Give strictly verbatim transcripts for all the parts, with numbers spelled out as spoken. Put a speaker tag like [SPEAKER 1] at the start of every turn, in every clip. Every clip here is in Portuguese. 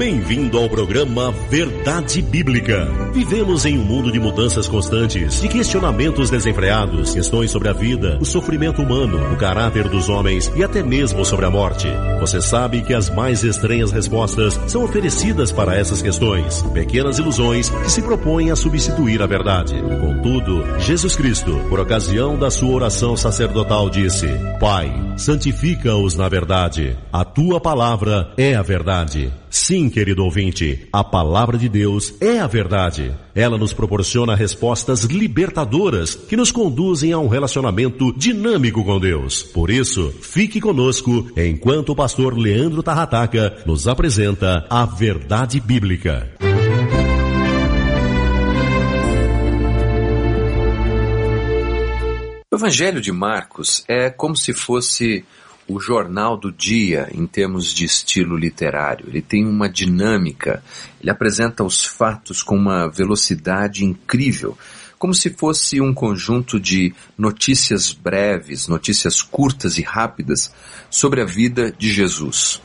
[SPEAKER 1] Bem-vindo ao programa Verdade Bíblica. Vivemos em um mundo de mudanças constantes, de questionamentos desenfreados, questões sobre a vida, o sofrimento humano, o caráter dos homens e até mesmo sobre a morte. Você sabe que as mais estranhas respostas são oferecidas para essas questões, pequenas ilusões que se propõem a substituir a verdade. Contudo, Jesus Cristo, por ocasião da sua oração sacerdotal, disse: Pai, santifica-os na verdade. A tua palavra é a verdade. Sim, querido ouvinte, a palavra de Deus é a verdade. Ela nos proporciona respostas libertadoras que nos conduzem a um relacionamento dinâmico com Deus. Por isso, fique conosco enquanto o pastor Leandro Tarrataca nos apresenta a Verdade Bíblica.
[SPEAKER 2] O Evangelho de Marcos é como se fosse o jornal do dia em termos de estilo literário. Ele tem uma dinâmica, ele apresenta os fatos com uma velocidade incrível, como se fosse um conjunto de notícias breves, notícias curtas e rápidas sobre a vida de Jesus.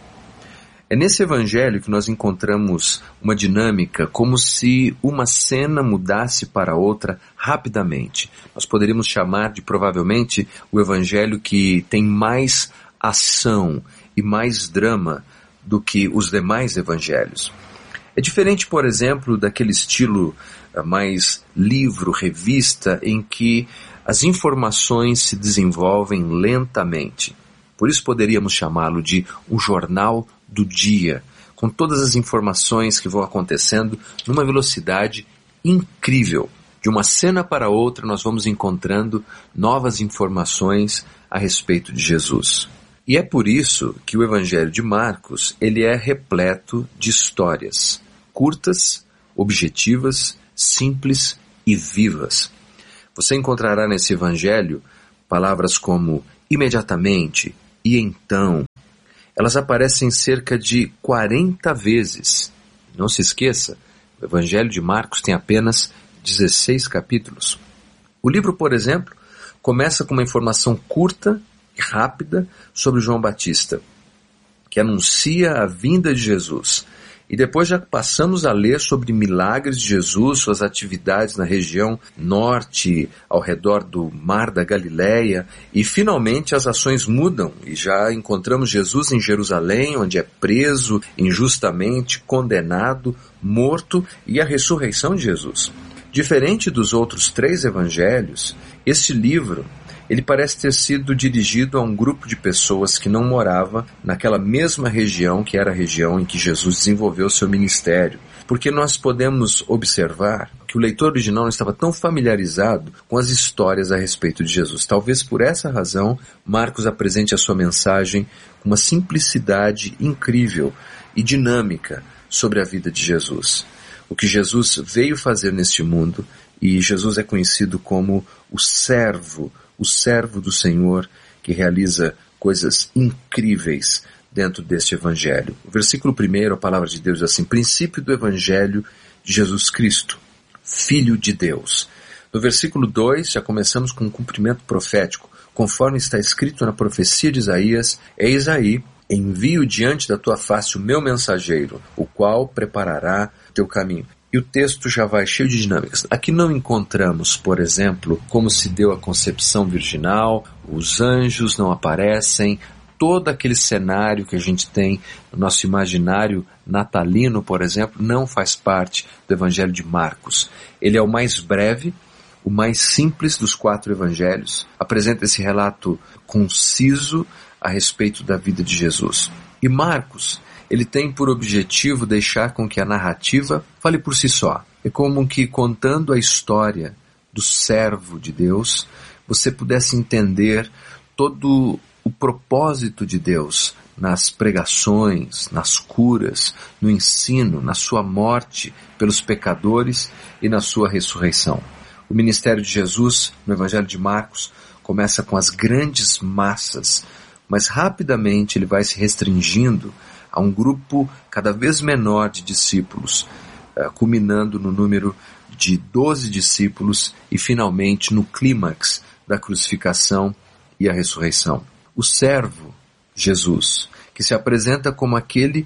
[SPEAKER 2] É nesse evangelho que nós encontramos uma dinâmica como se uma cena mudasse para outra rapidamente. Nós poderíamos chamar de, provavelmente, o evangelho que tem mais ação e mais drama do que os demais evangelhos. É diferente, por exemplo, daquele estilo mais livro, revista, em que as informações se desenvolvem lentamente. Por isso poderíamos chamá-lo de um jornal do dia, com todas as informações que vão acontecendo numa velocidade incrível. De uma cena para outra nós vamos encontrando novas informações a respeito de Jesus. E é por isso que o Evangelho de Marcos ele é repleto de histórias curtas, objetivas, simples e vivas. Você encontrará nesse Evangelho palavras como imediatamente e então. Elas aparecem cerca de quarenta vezes. Não se esqueça, o Evangelho de Marcos tem apenas dezesseis capítulos. O livro, por exemplo, começa com uma informação curta e rápida sobre João Batista, que anuncia a vinda de Jesus. E depois já passamos a ler sobre milagres de Jesus, suas atividades na região norte, ao redor do Mar da Galileia, e finalmente as ações mudam e já encontramos Jesus em Jerusalém, onde é preso, injustamente condenado, morto, e a ressurreição de Jesus. Diferente dos outros três evangelhos, este livro ele parece ter sido dirigido a um grupo de pessoas que não morava naquela mesma região que era a região em que Jesus desenvolveu seu ministério. Porque nós podemos observar que o leitor original não estava tão familiarizado com as histórias a respeito de Jesus. Talvez por essa razão, Marcos apresente a sua mensagem com uma simplicidade incrível e dinâmica sobre a vida de Jesus. O que Jesus veio fazer neste mundo, e Jesus é conhecido como o servo, o servo do Senhor, que realiza coisas incríveis dentro deste evangelho. O versículo primeiro, a palavra de Deus diz assim: princípio do evangelho de Jesus Cristo, Filho de Deus. No versículo dois, já começamos com um cumprimento profético, conforme está escrito na profecia de Isaías: eis aí, envio diante da tua face o meu mensageiro, o qual preparará teu caminho. E o texto já vai cheio de dinâmicas. Aqui não encontramos, por exemplo, como se deu a concepção virginal, os anjos não aparecem, todo aquele cenário que a gente tem no nosso imaginário natalino, por exemplo, não faz parte do Evangelho de Marcos. Ele é o mais breve, o mais simples dos quatro evangelhos, apresenta esse relato conciso a respeito da vida de Jesus. E Marcos, ele tem por objetivo deixar com que a narrativa fale por si só. É como que contando a história do servo de Deus, você pudesse entender todo o propósito de Deus nas pregações, nas curas, no ensino, na sua morte pelos pecadores e na sua ressurreição. O ministério de Jesus, no Evangelho de Marcos, começa com as grandes massas, mas rapidamente ele vai se restringindo a um grupo cada vez menor de discípulos, culminando no número de doze discípulos e finalmente no clímax da crucificação e a ressurreição. O servo, Jesus, que se apresenta como aquele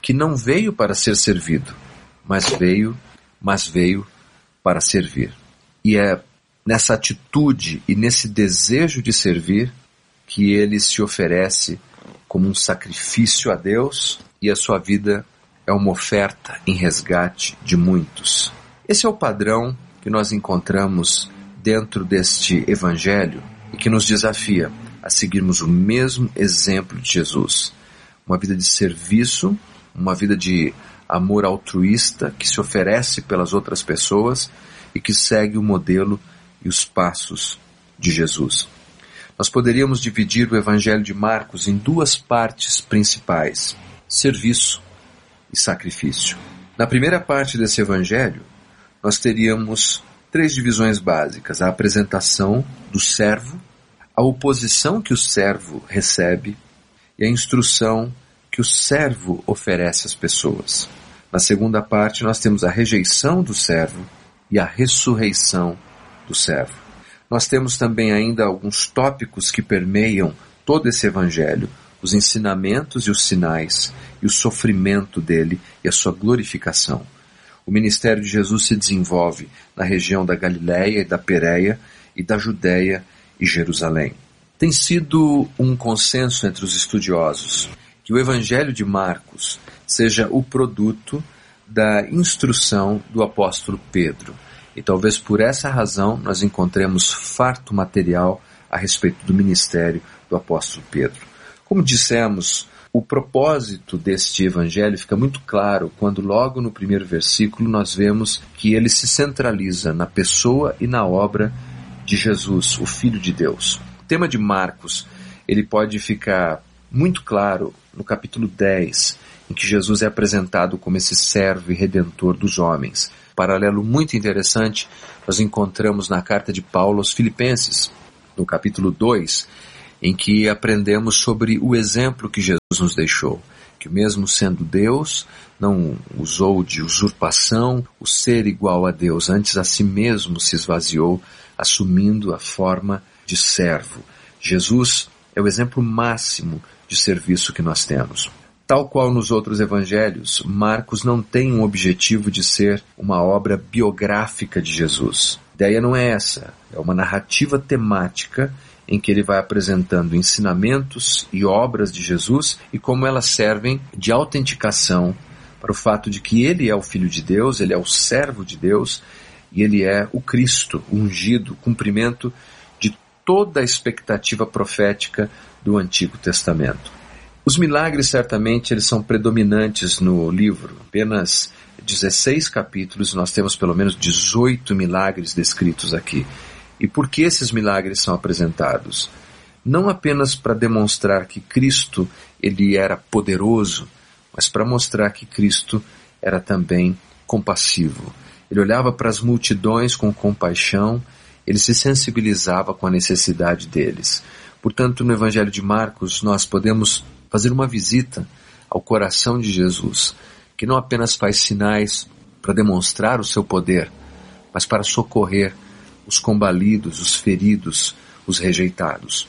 [SPEAKER 2] que não veio para ser servido, mas veio, mas veio para servir. E é nessa atitude e nesse desejo de servir que ele se oferece como um sacrifício a Deus, e a sua vida é uma oferta em resgate de muitos. Esse é o padrão que nós encontramos dentro deste evangelho e que nos desafia a seguirmos o mesmo exemplo de Jesus. Uma vida de serviço, uma vida de amor altruísta que se oferece pelas outras pessoas e que segue o modelo e os passos de Jesus. Nós poderíamos dividir o Evangelho de Marcos em duas partes principais: serviço e sacrifício. Na primeira parte desse Evangelho, nós teríamos três divisões básicas: a apresentação do servo, a oposição que o servo recebe e a instrução que o servo oferece às pessoas. Na segunda parte, nós temos a rejeição do servo e a ressurreição do servo. Nós temos também ainda alguns tópicos que permeiam todo esse evangelho: os ensinamentos e os sinais, e o sofrimento dele e a sua glorificação. O ministério de Jesus se desenvolve na região da Galileia e da Pérea e da Judéia e Jerusalém. Tem sido um consenso entre os estudiosos que o Evangelho de Marcos seja o produto da instrução do apóstolo Pedro. E talvez por essa razão nós encontremos farto material a respeito do ministério do apóstolo Pedro. Como dissemos, o propósito deste evangelho fica muito claro quando logo no primeiro versículo nós vemos que ele se centraliza na pessoa e na obra de Jesus, o Filho de Deus. O tema de Marcos, ele pode ficar muito claro no capítulo dez, em que Jesus é apresentado como esse servo e redentor dos homens. Paralelo muito interessante nós encontramos na carta de Paulo aos Filipenses, no capítulo dois, em que aprendemos sobre o exemplo que Jesus nos deixou, que mesmo sendo Deus, não usou de usurpação o ser igual a Deus, antes a si mesmo se esvaziou, assumindo a forma de servo. Jesus é o exemplo máximo de serviço que nós temos. Tal qual nos outros evangelhos, Marcos não tem um objetivo de ser uma obra biográfica de Jesus. A ideia não é essa, é uma narrativa temática em que ele vai apresentando ensinamentos e obras de Jesus e como elas servem de autenticação para o fato de que ele é o Filho de Deus, ele é o servo de Deus e ele é o Cristo ungido, cumprimento de toda a expectativa profética do Antigo Testamento. Os milagres, certamente, eles são predominantes no livro. Apenas dezesseis capítulos, nós temos pelo menos dezoito milagres descritos aqui. E por que esses milagres são apresentados? Não apenas para demonstrar que Cristo ele era poderoso, mas para mostrar que Cristo era também compassivo. Ele olhava para as multidões com compaixão, ele se sensibilizava com a necessidade deles. Portanto, no Evangelho de Marcos, nós podemos fazer uma visita ao coração de Jesus, que não apenas faz sinais para demonstrar o seu poder, mas para socorrer os combalidos, os feridos, os rejeitados.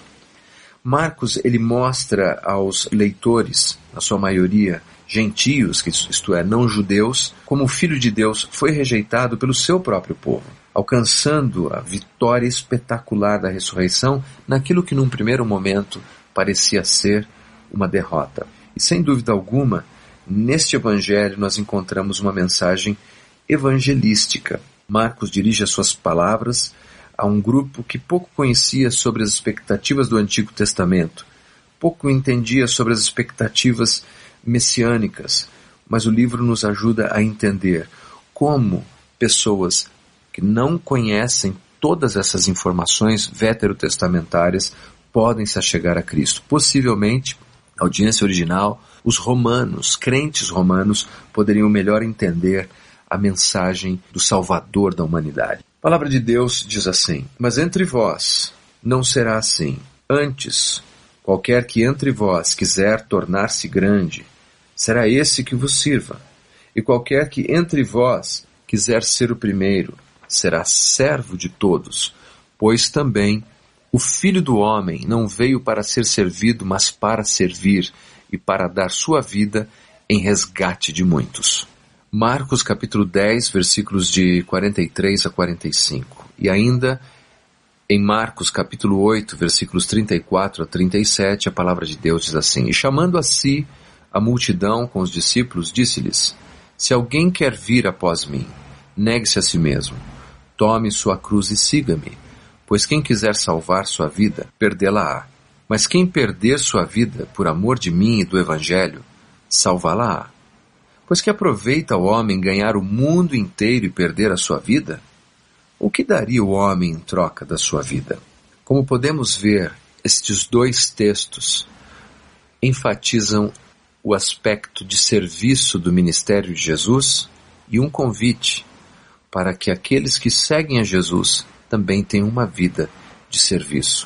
[SPEAKER 2] Marcos, ele mostra aos leitores, na sua maioria gentios, que isto é, não judeus, como o Filho de Deus foi rejeitado pelo seu próprio povo, alcançando a vitória espetacular da ressurreição naquilo que num primeiro momento parecia ser uma derrota. E sem dúvida alguma, neste evangelho nós encontramos uma mensagem evangelística. Marcos dirige as suas palavras a um grupo que pouco conhecia sobre as expectativas do Antigo Testamento, pouco entendia sobre as expectativas messiânicas, mas o livro nos ajuda a entender como pessoas que não conhecem todas essas informações veterotestamentárias podem se achegar a Cristo. Possivelmente, na audiência original, os romanos, crentes romanos, poderiam melhor entender a mensagem do Salvador da humanidade. A palavra de Deus diz assim: mas entre vós não será assim. Antes, qualquer que entre vós quiser tornar-se grande, será esse que vos sirva. E qualquer que entre vós quiser ser o primeiro, será servo de todos. Pois também o Filho do Homem não veio para ser servido, mas para servir, e para dar sua vida em resgate de muitos. Marcos capítulo dez, versículos de quarenta e três a quarenta e cinco. E ainda em Marcos capítulo oito, versículos trinta e quatro a trinta e sete, a palavra de Deus diz assim: E chamando a si a multidão com os discípulos, disse-lhes: Se alguém quer vir após mim, negue-se a si mesmo, tome sua cruz e siga-me, pois quem quiser salvar sua vida, perdê-la-á. Mas quem perder sua vida por amor de mim e do Evangelho, salvá-la-á. Pois que aproveita o homem ganhar o mundo inteiro e perder a sua vida? O que daria o homem em troca da sua vida? Como podemos ver, estes dois textos enfatizam o aspecto de serviço do ministério de Jesus e um convite para que aqueles que seguem a Jesus também tenham uma vida de serviço.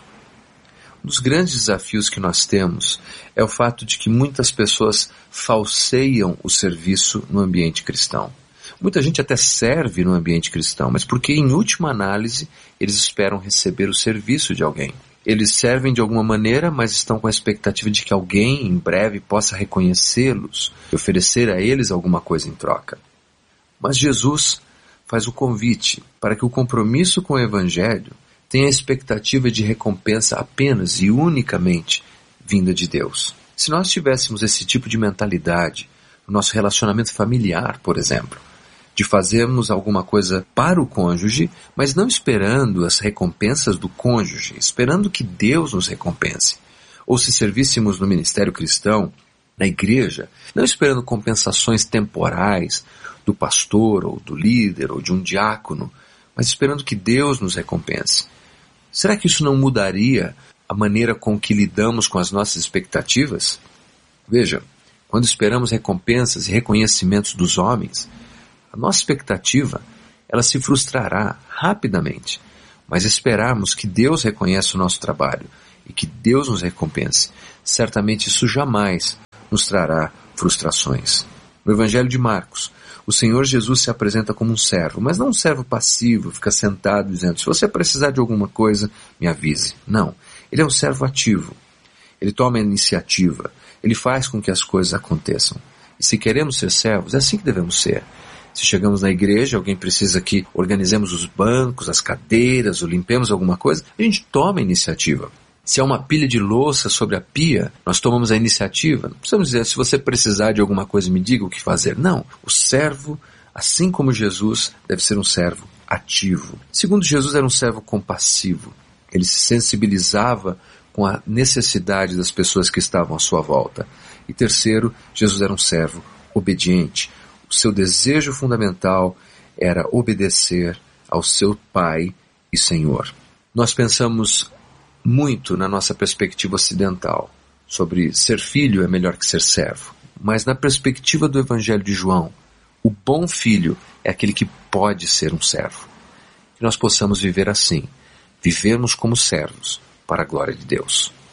[SPEAKER 2] Um dos grandes desafios que nós temos é o fato de que muitas pessoas falseiam o serviço no ambiente cristão. Muita gente até serve no ambiente cristão, mas porque, em última análise, eles esperam receber o serviço de alguém. Eles servem de alguma maneira, mas estão com a expectativa de que alguém, em breve, possa reconhecê-los e oferecer a eles alguma coisa em troca. Mas Jesus faz o convite para que o compromisso com o Evangelho tenha a expectativa de recompensa apenas e unicamente vinda de Deus. Se nós tivéssemos esse tipo de mentalidade no nosso relacionamento familiar, por exemplo, de fazermos alguma coisa para o cônjuge, mas não esperando as recompensas do cônjuge, esperando que Deus nos recompense. Ou se servíssemos no ministério cristão, na igreja, não esperando compensações temporais do pastor, ou do líder, ou de um diácono, mas esperando que Deus nos recompense. Será que isso não mudaria a maneira com que lidamos com as nossas expectativas? Veja, quando esperamos recompensas e reconhecimentos dos homens, a nossa expectativa, ela se frustrará rapidamente. Mas esperarmos que Deus reconheça o nosso trabalho e que Deus nos recompense, certamente isso jamais nos trará frustrações. No Evangelho de Marcos, o Senhor Jesus se apresenta como um servo, mas não um servo passivo, fica sentado dizendo: se você precisar de alguma coisa, me avise. Não, ele é um servo ativo. Ele toma a iniciativa, ele faz com que as coisas aconteçam. E se queremos ser servos, é assim que devemos ser. Se chegamos na igreja, alguém precisa que organizemos os bancos, as cadeiras, ou limpemos alguma coisa, a gente toma a iniciativa. Se há uma pilha de louça sobre a pia, nós tomamos a iniciativa. Não precisamos dizer: se você precisar de alguma coisa, me diga o que fazer. Não, o servo, assim como Jesus, deve ser um servo ativo. Segundo, Jesus era um servo compassivo. Ele se sensibilizava com a necessidade das pessoas que estavam à sua volta. E terceiro, Jesus era um servo obediente. O seu desejo fundamental era obedecer ao seu Pai e Senhor. Nós pensamos muito na nossa perspectiva ocidental sobre ser filho é melhor que ser servo. Mas na perspectiva do Evangelho de João, o bom filho é aquele que pode ser um servo. Que nós possamos viver assim, vivermos como servos para a glória de Deus.